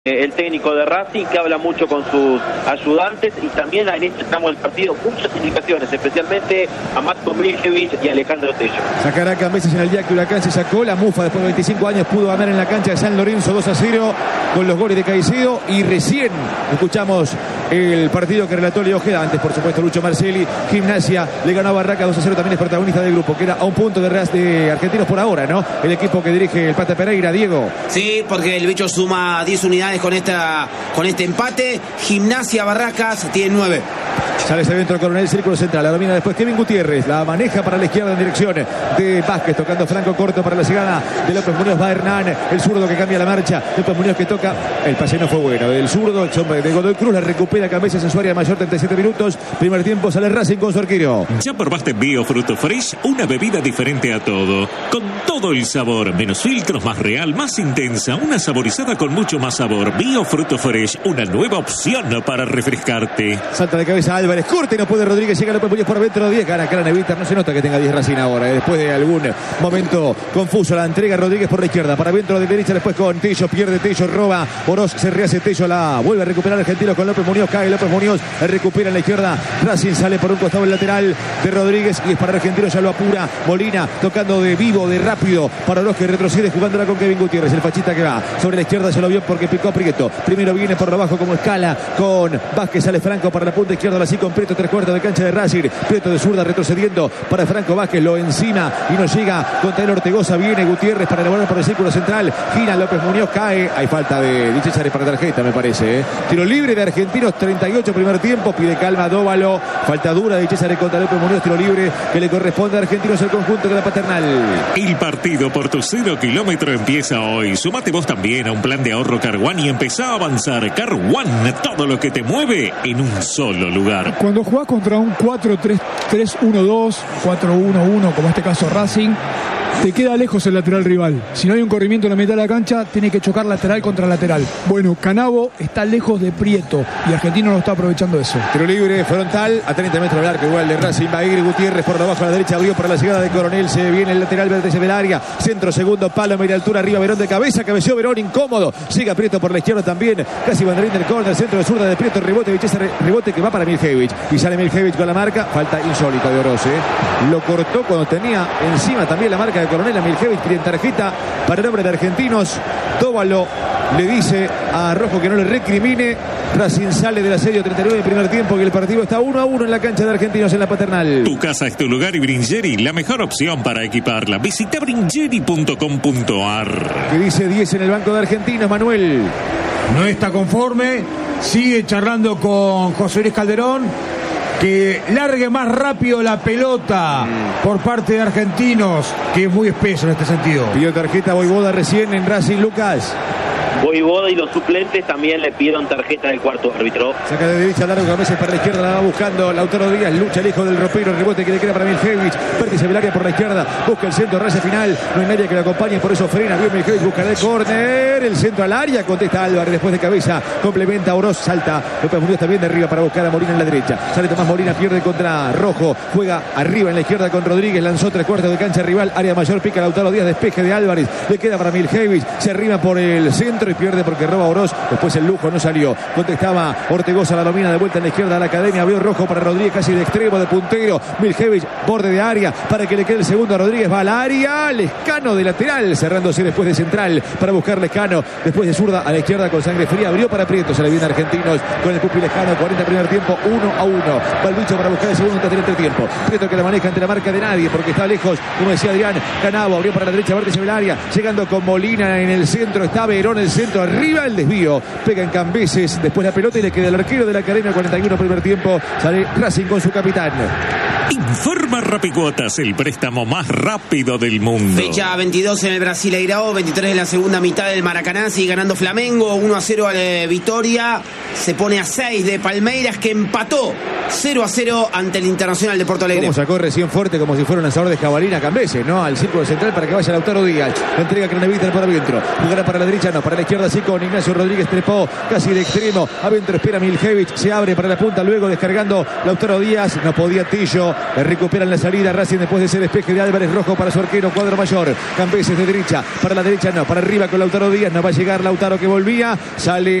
el técnico de Racing, que habla mucho con sus ayudantes, y también en este tramo del partido muchas indicaciones, especialmente a Matko Miljevic y Alejandro Tello. Sacará Cambeses en el día que Huracán se sacó la mufa después de 25 años, pudo ganar en la cancha de San Lorenzo 2-0 con los goles de Caicedo, y recién escuchamos el partido que relató Leo Ojeda, antes por supuesto Lucho Marcelli. Gimnasia le ganó a Barraca 2-0, también es protagonista del grupo, que era a un punto de Argentinos por ahora, ¿no? El equipo que dirige el Pata Pereira, Diego. Sí, porque el bicho suma 10 unidades con este empate. Gimnasia Barracas tiene 9. Sale ese dentro Coronel, círculo central, la domina después Kevin Gutiérrez, la maneja para la izquierda en dirección de Vázquez, tocando Franco corto para la llegada de López Muñoz. Va Hernán, el zurdo que cambia la marcha. López Muñoz que toca, el pase no fue bueno del zurdo, el de Godoy Cruz, la recupera Cambeses en su área mayor, 37 minutos. Primer tiempo, sale Racing con su arquero. ¿Ya probaste Bio Fruto Fresh? Una bebida diferente a todo, con todo el sabor, menos filtros, más real, más intensa, una saborizada con mucho más sabor. Bio Fruto Fresh, una nueva opción para refrescarte. Salta de cabeza Álvarez, corte, no puede Rodríguez, llega López Muñoz por dentro, 10, gana Evita, no se nota que tenga 10 Racing ahora, después de algún momento confuso, la entrega Rodríguez por la izquierda, para dentro de derecha, después con Tello, pierde Tello, roba Oroz, se rehace Tello, la vuelve a recuperar Argentino con López Muñoz, cae López Muñoz, recupera en la izquierda, Racing sale por un costado el lateral de Rodríguez, y es para Argentino, ya lo apura Molina, tocando de vivo, de rápido, para Oroz que retrocede, jugándola con Kevin Gutiérrez, el fachita que va sobre la izquierda, se lo vio porque picó Prieto, primero viene por abajo como escala con Vázquez, sale Franco para la punta izquierda, así con Prieto, 3/4 de cancha de Racing, Prieto de zurda retrocediendo para Franco Vázquez, lo encima y no llega contra el Ortegoza, viene Gutiérrez para elaborar por el círculo central, gira López Muñoz, cae, hay falta de César para tarjeta me parece, Tiro libre de Argentinos, 38 primer tiempo, pide calma Dóvalo, falta dura de César contra López Muñoz, tiro libre que le corresponde a Argentinos, el conjunto de la Paternal. El partido por tu 0 kilómetro empieza hoy, sumate vos también a un plan de ahorro Car One y empezá a avanzar. Car One, todo lo que te mueve en un solo lugar. Cuando jugás contra un 4-3-1-2, 4-1-1, como este caso Racing, te queda lejos el lateral rival. Si no hay un corrimiento en la mitad de la cancha, tiene que chocar lateral contra lateral. Bueno, Canavo está lejos de Prieto y Argentino no está aprovechando eso. Tiro libre frontal a 30 metros del arco, igual de Racing. Va a ir Gutiérrez por debajo a la derecha, abrió para la llegada de Coronel. Se viene el lateral vértice del área. Centro, segundo palo, media altura, arriba Verón de cabeza. Cabeció Verón, incómodo. Sigue Prieto por la izquierda también. Casi banderín del córner, centro de zurda de Prieto. Rebote, rebote que va para Miljevic. Y sale Miljevic con la marca. Falta insólita de Oroz. Lo cortó cuando tenía encima también la marca de Coronel a Miljevic. Tiene tarjeta para el hombre de Argentinos. Dóvalo le dice a Rojo que no le recrimine. Racing sale del asedio, 39 primer tiempo, que el partido está 1-1 en la cancha de Argentinos en la Paternal. Tu casa es tu lugar y Bringeri, la mejor opción para equiparla. Visita bringeri.com.ar. Que dice 10 en el banco de Argentinos, Manuel. No está conforme, sigue charlando con José Luis Calderón, que largue más rápido la pelota por parte de Argentinos, que es muy espeso en este sentido. Pidió tarjeta Voivoda recién en Racing, Lucas. Voivoda y los suplentes también le pidieron tarjeta del cuarto árbitro. Saca de derecha, largo cabeza para la izquierda, la va buscando Lautaro Díaz, lucha lejos del ropero, rebote que le queda para Miljevic, vértice del área por la izquierda, busca el centro, raya final, no hay nadie que lo acompañe, por eso frena bien Miljevic, busca el córner, el centro al área, contesta Álvarez después de cabeza, complementa Oroz, salta López Muñoz también de arriba para buscar a Molina en la derecha, sale Tomás Molina, pierde contra Rojo, juega arriba en la izquierda con Rodríguez, lanzó 3/4 de cancha rival, área mayor, pica Lautaro Díaz, despeje de Álvarez, le queda para Miljevic, se arrima por el centro y pierde porque roba Oroz, después el lujo no salió, contestaba Ortegoza, la domina de vuelta en la izquierda a la academia, veo Rojo para Rodríguez casi de extremo, de puntero, Miljevic, borde de área, para que le quede el segundo a Rodríguez, va al área, Lescano de lateral, cerrándose después de central, para buscar Lescano, después de zurda a la izquierda con sangre fría, abrió para Prieto, se le viene a Argentinos, con el Pupi Lescano, 40 primer tiempo, 1-1, va el bicho para buscar el segundo entre tiempo, Prieto que la maneja ante la marca de nadie, porque está lejos, como decía Adrián, Canavo, abrió para la derecha, vértice del área, llegando con Molina en el centro, está Verón el centro, arriba el desvío, pega en Cambeses, después la pelota y le queda el arquero de la academia, 41 primer tiempo, sale Racing con su capitán. Informa Rapicuotas, el préstamo más rápido del mundo. Fecha 22 en el Brasileirao, 23 en la segunda mitad del Maracaná, sigue ganando Flamengo, 1-0 a la Vitória. se pone a 6 de Palmeiras, que empató 0-0 ante el Internacional de Porto Alegre. Como sacó recién fuerte, como si fuera un lanzador de jabalina Cambeses, ¿no? Al círculo central para que vaya Lautaro Díaz. La entrega Craneviter por adentro. Jugará para la derecha, no, para la izquierda, sí, con Ignacio Rodríguez, trepó casi de extremo. Adentro espera Miljevic, se abre para la punta, luego descargando Lautaro Díaz. No podía Tillo, le recuperan la salida Racing después de ese despeje de Álvarez Rojo para su arquero, cuadro mayor. Cambeses de derecha, para la derecha, no, para arriba con Lautaro Díaz. No va a llegar Lautaro, que volvía, sale